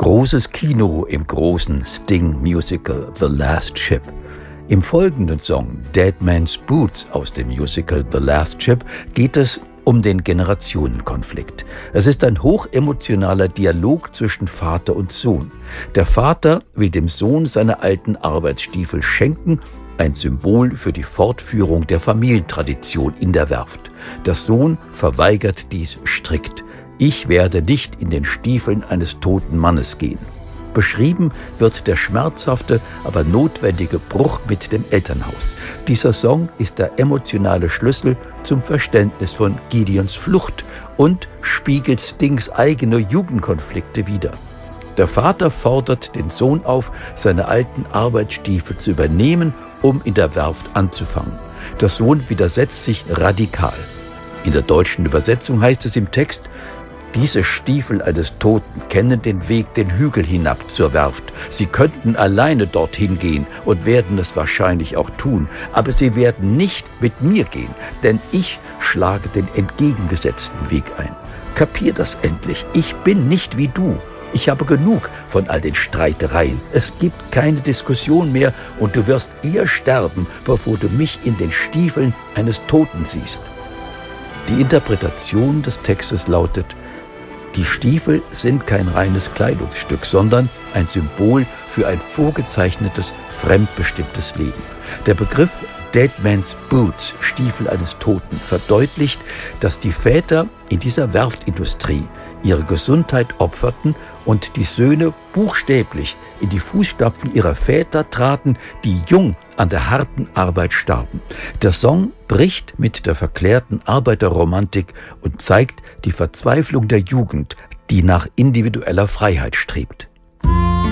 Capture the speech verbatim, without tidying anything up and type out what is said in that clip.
Großes Kino im großen Sting-Musical The Last Ship. Im folgenden Song Dead Man's Boots aus dem Musical The Last Ship geht es um den Generationenkonflikt. Es ist ein hochemotionaler Dialog zwischen Vater und Sohn. Der Vater will dem Sohn seine alten Arbeitsstiefel schenken, ein Symbol für die Fortführung der Familientradition in der Werft. Der Sohn verweigert dies strikt. Ich werde nicht in den Stiefeln eines toten Mannes gehen. Beschrieben wird der schmerzhafte, aber notwendige Bruch mit dem Elternhaus. Dieser Song ist der emotionale Schlüssel zum Verständnis von Gideons Flucht und spiegelt Stings eigene Jugendkonflikte wider. Der Vater fordert den Sohn auf, seine alten Arbeitsstiefel zu übernehmen, um in der Werft anzufangen. Der Sohn widersetzt sich radikal. In der deutschen Übersetzung heißt es im Text: Diese Stiefel eines Toten kennen den Weg den Hügel hinab zur Werft. Sie könnten alleine dorthin gehen und werden es wahrscheinlich auch tun, aber sie werden nicht mit mir gehen, denn ich schlage den entgegengesetzten Weg ein. Kapier das endlich, ich bin nicht wie du. Ich habe genug von all den Streitereien. Es gibt keine Diskussion mehr und du wirst eher sterben, bevor du mich in den Stiefeln eines Toten siehst. Die Interpretation des Textes lautet: Die Stiefel sind kein reines Kleidungsstück, sondern ein Symbol für ein vorgezeichnetes, fremdbestimmtes Leben. Der Begriff Dead Man's Boots, Stiefel eines Toten, verdeutlicht, dass die Väter in dieser Werftindustrie ihre Gesundheit opferten und die Söhne buchstäblich in die Fußstapfen ihrer Väter traten, die jung an der harten Arbeit starben. Der Song bricht mit der verklärten Arbeiterromantik und zeigt die Verzweiflung der Jugend, die nach individueller Freiheit strebt.